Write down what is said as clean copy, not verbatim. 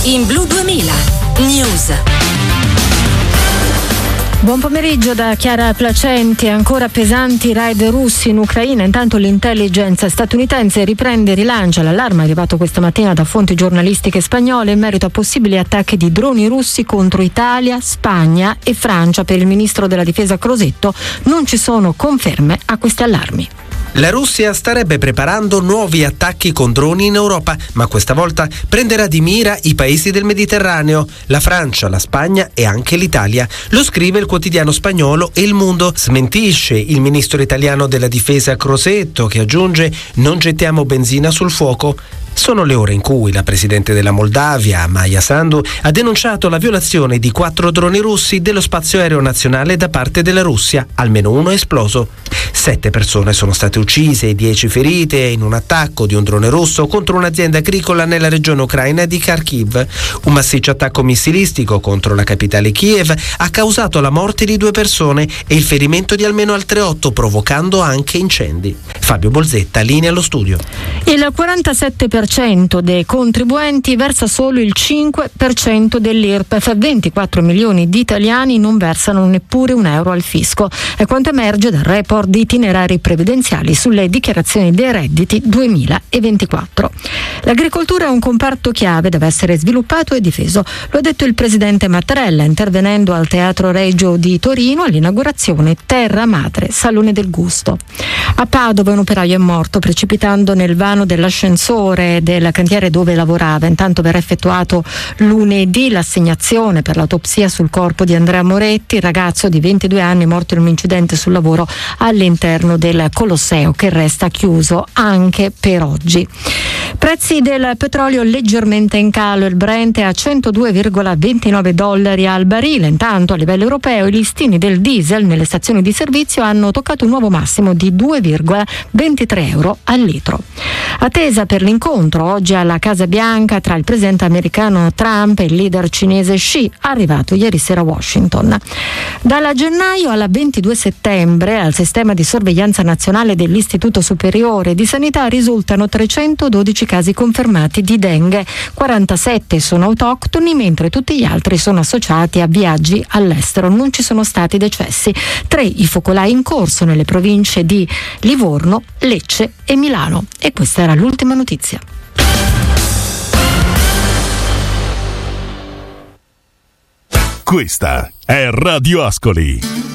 in Blu 2000 News. Buon pomeriggio da Chiara Placenti. Ancora pesanti raid russi in Ucraina. Intanto l'intelligence statunitense riprende e rilancia l'allarme arrivato questa mattina da fonti giornalistiche spagnole in merito a possibili attacchi di droni russi contro Italia, Spagna e Francia. Per il ministro della difesa Crosetto non ci sono conferme a questi allarmi. La Russia starebbe preparando nuovi attacchi con droni in Europa, ma questa volta prenderà di mira i paesi del Mediterraneo, la Francia, la Spagna e anche l'Italia. Lo scrive il quotidiano spagnolo El Mundo. Smentisce il ministro italiano della difesa Crosetto, che aggiunge: non gettiamo benzina sul fuoco. Sono le ore in cui la presidente della Moldavia, Maia Sandu, ha denunciato la violazione di 4 droni russi dello spazio aereo nazionale da parte della Russia. Almeno uno è esploso. 7 persone sono state uccise e 10 ferite in un attacco di un drone russo contro un'azienda agricola nella regione ucraina di Kharkiv. Un massiccio attacco missilistico contro la capitale Kiev ha causato la morte di 2 persone e il ferimento di almeno altre 8, provocando anche incendi. Fabio Bolzetta, linea allo studio. Il 47% dei contribuenti versa solo il 5% dell'IRPEF. 24 milioni di italiani non versano neppure €1 al fisco. È quanto emerge dal report di itinerari previdenziali sulle dichiarazioni dei redditi 2024. L'agricoltura è un comparto chiave, deve essere sviluppato e difeso. Lo ha detto il presidente Mattarella intervenendo al Teatro Regio di Torino all'inaugurazione Terra Madre, Salone del Gusto. A Padova un operaio è morto precipitando nel vano dell'ascensore del cantiere dove lavorava. Intanto verrà effettuato lunedì l'assegnazione per l'autopsia sul corpo di Andrea Moretti, il ragazzo di 22 anni morto in un incidente sul lavoro all'interno del Colosseo, che resta chiuso anche per oggi. Prezzi del petrolio leggermente in calo, il Brent è a $102,29 al barile. Intanto a livello europeo i listini del diesel nelle stazioni di servizio hanno toccato un nuovo massimo di €2,23 al litro. Attesa per l'incontro oggi alla Casa Bianca tra il presidente americano Trump e il leader cinese Xi, arrivato ieri sera a Washington. Dalla gennaio alla 22 settembre al sistema di sorveglianza nazionale dell'Istituto Superiore di Sanità risultano 312 casi confermati di dengue, 47 sono autoctoni, mentre tutti gli altri sono associati a viaggi all'estero. Non ci sono stati decessi. 3 i focolai in corso nelle province di Livorno, Lecce e Milano. E questa era l'ultima notizia. Questa è Radio Ascoli.